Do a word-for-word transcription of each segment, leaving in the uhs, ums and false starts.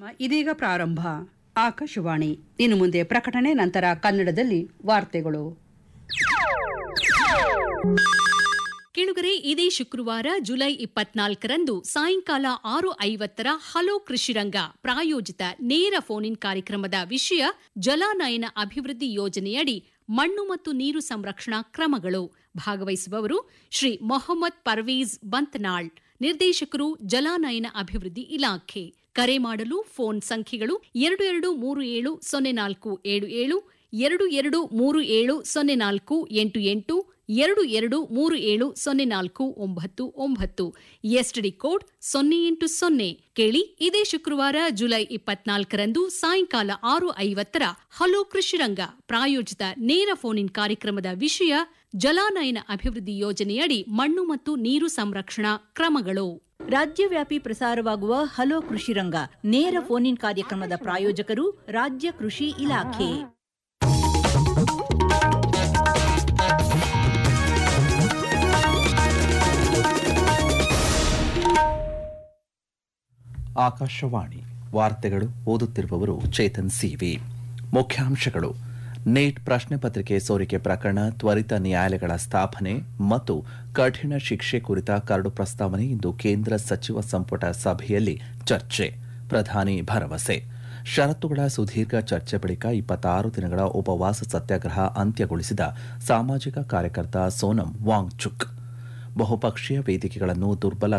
ಇದೀಗ ಪ್ರಾರಂಭ. ಆಕಾಶವಾಣಿ. ಇನ್ನು ಮುಂದೆ ಪ್ರಕಟಣೆ, ನಂತರ ಕನ್ನಡದಲ್ಲಿ ವಾರ್ತೆಗಳು. ಕೇಳುಗರೆ, ಇದೇ ಶುಕ್ರವಾರ ಜುಲೈ ಇಪ್ಪತ್ನಾಲ್ಕರಂದು ಸಾಯಂಕಾಲ ಆರು ಐವತ್ತರ ಹಲೋ ಕೃಷಿರಂಗ ಪ್ರಾಯೋಜಿತ ನೇರ ಫೋನ್ ಇನ್ ಕಾರ್ಯಕ್ರಮದ ವಿಷಯ ಜಲಾನಯನ ಅಭಿವೃದ್ಧಿ ಯೋಜನೆಯಡಿ ಮಣ್ಣು ಮತ್ತು ನೀರು ಸಂರಕ್ಷಣಾ ಕ್ರಮಗಳು. ಭಾಗವಹಿಸುವವರು ಶ್ರೀ ಮೊಹಮ್ಮದ್ ಪರ್ವೀಜ್ ಬಂತ್ನಾಳ್, ನಿರ್ದೇಶಕರು ಜಲಾನಯನ ಅಭಿವೃದ್ಧಿ ಇಲಾಖೆ. ಕರೆ ಮಾಡಲು ಫೋನ್ ಸಂಖ್ಯೆಗಳು ಎರಡು ಎರಡು ಮೂರು ಏಳು ಸೊನ್ನೆ ನಾಲ್ಕು ಏಳು ಏಳು, ಎರಡು ಎರಡು ಮೂರು ಏಳು ಸೊನ್ನೆ ನಾಲ್ಕು ಎಂಟು ಎಂಟು, ಎರಡು ಎರಡು ಮೂರು ಏಳು ಸೊನ್ನೆ ನಾಲ್ಕು ಒಂಬತ್ತು ಒಂಬತ್ತು, ಎಸ್ಟಿಡಿ ಕೋಡ್ ಸೊನ್ನೆ ಎಂಟು ಸೊನ್ನೆ. ಕೇಳಿ, ಇದೇ ಶುಕ್ರವಾರ ಜುಲೈ ಇಪ್ಪತ್ನಾಲ್ಕರಂದು ಸಾಯಂಕಾಲ ಆರು ಐವತ್ತರ ಹಲೋ ಕೃಷಿರಂಗ ಪ್ರಾಯೋಜಿತ ನೇರ ಫೋನ್ ಇನ್ ಕಾರ್ಯಕ್ರಮದ ವಿಷಯ ಜಲಾನಯನ ಅಭಿವೃದ್ಧಿ ಯೋಜನೆಯಡಿ ಮಣ್ಣು ಮತ್ತು ನೀರು ಸಂರಕ್ಷಣಾ ಕ್ರಮಗಳು. ರಾಜ್ಯವ್ಯಾಪಿ ಪ್ರಸಾರವಾಗುವ ಹಲೋ ಕೃಷಿರಂಗ ನೇರ ಫೋನ್ ಇನ್ ಕಾರ್ಯಕ್ರಮದ ಪ್ರಾಯೋಜಕರು ರಾಜ್ಯ ಕೃಷಿ ಇಲಾಖೆ. ಆಕಾಶವಾಣಿ ವಾರ್ತೆಗಳು. ಓದುತ್ತಿರುವವರು ಚೇತನ್ ಸಿವಿ. ಮುಖ್ಯಾಂಶಗಳು: ನೀಟ್ ಪ್ರಶ್ನೆ ಪತ್ರಿಕೆ ಸೋರಿಕೆ ಪ್ರಕರಣ, ತ್ವರಿತ ನ್ಯಾಯಾಲಯಗಳ ಸ್ಥಾಪನೆ ಮತ್ತು ಕಠಿಣ ಶಿಕ್ಷೆ ಕುರಿತ ಕರಡು ಪ್ರಸ್ತಾವನೆ ಇಂದು ಕೇಂದ್ರ ಸಚಿವ ಸಂಪುಟ ಸಭೆಯಲ್ಲಿ ಚರ್ಚೆ. ಪ್ರಧಾನಿ ಭರವಸೆ. ಷರತ್ತುಗಳ ಸುದೀರ್ಘ ಚರ್ಚೆ ಬಳಿಕ ಇಪ್ಪತ್ತಾರು ದಿನಗಳ ಉಪವಾಸ ಸತ್ಯಾಗ್ರಹ ಅಂತ್ಯಗೊಳಿಸಿದ ಸಾಮಾಜಿಕ ಕಾರ್ಯಕರ್ತ ಸೋನಂ ವಾಂಗ್ಚುಕ್. ಬಹುಪಕ್ಷೀಯ ವೇದಿಕೆಗಳನ್ನು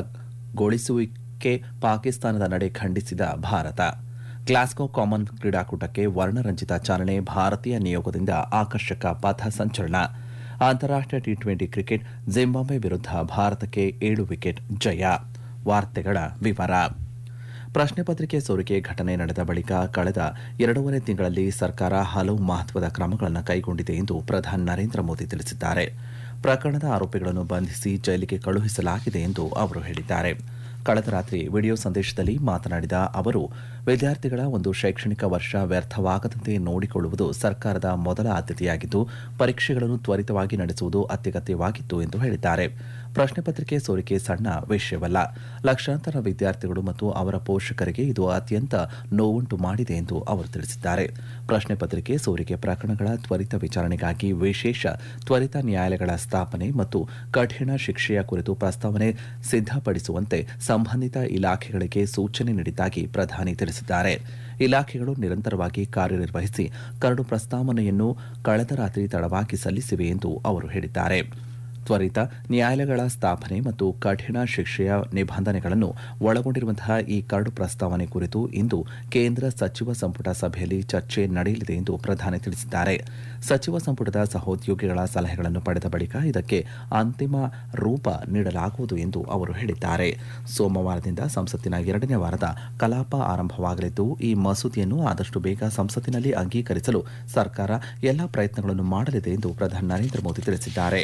ದುರ್ಬಲಗೊಳಿಸುವಿಕೆ ಪಾಕಿಸ್ತಾನದ ನಡೆ ಖಂಡಿಸಿದ ಭಾರತ. ಗ್ಲಾಸ್ಗೋ ಕಾಮನ್ವೆಲ್ತ್ ಕ್ರೀಡಾಕೂಟಕ್ಕೆ ವರ್ಣರಂಜಿತ ಚಾಲನೆ, ಭಾರತೀಯ ನಿಯೋಗದಿಂದ ಆಕರ್ಷಕ ಪಥ ಸಂಚಲನ. ಅಂತಾರಾಷ್ಟ್ರೀಯ ಟಿ ಟ್ವೆಂಟಿ ಕ್ರಿಕೆಟ್, ಜಿಂಬಾಬ್ವೆ ವಿರುದ್ಧ ಭಾರತಕ್ಕೆ ಏಳು ವಿಕೆಟ್ ಜಯ. ವಾರ್ತೆಗಳ ವಿವರ. ಪ್ರಶ್ನೆ ಪತ್ರಿಕೆ ಸೋರಿಕೆ ಘಟನೆ ನಡೆದ ಬಳಿಕ ಕಳೆದ ಎರಡೂವರೆ ತಿಂಗಳಲ್ಲಿ ಸರ್ಕಾರ ಹಲವು ಮಹತ್ವದ ಕ್ರಮಗಳನ್ನು ಕೈಗೊಂಡಿದೆ ಎಂದು ಪ್ರಧಾನಿ ನರೇಂದ್ರ ಮೋದಿ ತಿಳಿಸಿದ್ದಾರೆ. ಪ್ರಕರಣದ ಆರೋಪಿಗಳನ್ನು ಬಂಧಿಸಿ ಜೈಲಿಗೆ ಕಳುಹಿಸಲಾಗಿದೆ ಎಂದು ಅವರು ಹೇಳಿದ್ದಾರೆ. ಕಳೆದ ರಾತ್ರಿ ವಿಡಿಯೋ ಸಂದೇಶದಲ್ಲಿ ಮಾತನಾಡಿದ ಅವರು, ವಿದ್ಯಾರ್ಥಿಗಳ ಒಂದು ಶೈಕ್ಷಣಿಕ ವರ್ಷ ವ್ಯರ್ಥವಾಗದಂತೆ ನೋಡಿಕೊಳ್ಳುವುದು ಸರ್ಕಾರದ ಮೊದಲ ಆದ್ಯತೆಯಾಗಿದ್ದು, ಪರೀಕ್ಷೆಗಳನ್ನು ತ್ವರಿತವಾಗಿ ನಡೆಸುವುದು ಅತ್ಯಗತ್ಯವಾಗಿತ್ತು ಎಂದು ಹೇಳಿದ್ದಾರೆ. ಪ್ರಶ್ನೆ ಪತ್ರಿಕೆ ಸೋರಿಕೆ ಸಣ್ಣ ವಿಷಯವಲ್ಲ. ಲಕ್ಷಾಂತರ ವಿದ್ಯಾರ್ಥಿಗಳು ಮತ್ತು ಅವರ ಪೋಷಕರಿಗೆ ಇದು ಅತ್ಯಂತ ನೋವುಂಟು ಮಾಡಿದೆ ಎಂದು ಅವರು ತಿಳಿಸಿದ್ದಾರೆ. ಪ್ರಶ್ನೆ ಪತ್ರಿಕೆ ಸೋರಿಕೆ ಪ್ರಕರಣಗಳ ತ್ವರಿತ ವಿಚಾರಣೆಗಾಗಿ ವಿಶೇಷ ತ್ವರಿತ ನ್ಯಾಯಾಲಯಗಳ ಸ್ಥಾಪನೆ ಮತ್ತು ಕಠಿಣ ಶಿಕ್ಷೆಯ ಕುರಿತು ಪ್ರಸ್ತಾವನೆ ಸಿದ್ಧಪಡಿಸುವಂತೆ ಸಂಬಂಧಿತ ಇಲಾಖೆಗಳಿಗೆ ಸೂಚನೆ ನೀಡಿದ್ದಾಗಿ ಪ್ರಧಾನಿ ತಿಳಿಸಿದ್ದಾರೆ. ಇಲಾಖೆಗಳು ನಿರಂತರವಾಗಿ ಕಾರ್ಯನಿರ್ವಹಿಸಿ ಕರಡು ಪ್ರಸ್ತಾವನೆಯನ್ನು ಕಳೆದ ರಾತ್ರಿ ತಡವಾಗಿ ಸಲ್ಲಿಸಿವೆ ಎಂದು ಅವರು ಹೇಳಿದ್ದಾರೆ. ತ್ವರಿತ ನ್ಯಾಯಾಲಯಗಳ ಸ್ಥಾಪನೆ ಮತ್ತು ಕಠಿಣ ಶಿಕ್ಷೆಯ ನಿಬಂಧನೆಗಳನ್ನು ಒಳಗೊಂಡಿರುವಂತಹ ಈ ಕರಡು ಪ್ರಸ್ತಾವನೆ ಕುರಿತು ಇಂದು ಕೇಂದ್ರ ಸಚಿವ ಸಂಪುಟ ಸಭೆಯಲ್ಲಿ ಚರ್ಚೆ ನಡೆಯಲಿದೆ ಎಂದು ಪ್ರಧಾನಿ ತಿಳಿಸಿದ್ದಾರೆ. ಸಚಿವ ಸಂಪುಟದ ಸಹೋದ್ಯೋಗಿಗಳ ಸಲಹೆಗಳನ್ನು ಪಡೆದ ಬಳಿಕ ಇದಕ್ಕೆ ಅಂತಿಮ ರೂಪ ನೀಡಲಾಗುವುದು ಎಂದು ಅವರು ಹೇಳಿದ್ದಾರೆ. ಸೋಮವಾರದಿಂದ ಸಂಸತ್ತಿನ ಎರಡನೇ ವಾರದ ಕಲಾಪ ಆರಂಭವಾಗಲಿದ್ದು, ಈ ಮಸೂದೆಯನ್ನು ಆದಷ್ಟು ಬೇಗ ಸಂಸತ್ತಿನಲ್ಲಿ ಅಂಗೀಕರಿಸಲು ಸರ್ಕಾರ ಎಲ್ಲಾ ಪ್ರಯತ್ನಗಳನ್ನು ಮಾಡಲಿದೆ ಎಂದು ಪ್ರಧಾನಿ ನರೇಂದ್ರ ಮೋದಿ ತಿಳಿಸಿದ್ದಾರೆ.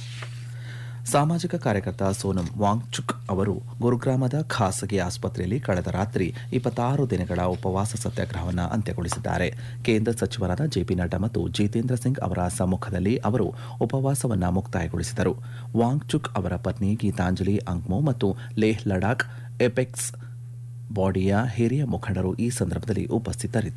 ಸಾಮಾಜಿಕ ಕಾರ್ಯಕರ್ತ ಸೋನಂ ವಾಂಗ್ಚುಕ್ ಅವರು ಗುರುಗ್ರಾಮದ ಖಾಸಗಿ ಆಸ್ಪತ್ರೆಯಲ್ಲಿ ಕಳೆದ ರಾತ್ರಿ ಇಪ್ಪತ್ತಾರು ದಿನಗಳ ಉಪವಾಸ ಸತ್ಯಾಗ್ರಹವನ್ನು ಅಂತ್ಯಗೊಳಿಸಿದ್ದಾರೆ. ಕೇಂದ್ರ ಸಚಿವರಾದ ಜೆಪಿ ನಡ್ಡಾ ಮತ್ತು ಜಿತೇಂದ್ರ ಸಿಂಗ್ ಅವರ ಸಮ್ಮುಖದಲ್ಲಿ ಅವರು ಉಪವಾಸವನ್ನು ಮುಕ್ತಾಯಗೊಳಿಸಿದರು. ವಾಂಗ್ಚುಕ್ ಅವರ ಪತ್ನಿ ಗೀತಾಂಜಲಿ ಅಂಗ್ಮೋ ಮತ್ತು ಲೇಹ್ ಲಡಾಖ್ ಎಪೆಕ್ಸ್ ಬಾಡಿಯ ಹಿರಿಯ ಮುಖಂಡರು ಈ ಸಂದರ್ಭದಲ್ಲಿ ಉಪಸ್ಥಿತರಿದ್ದರು.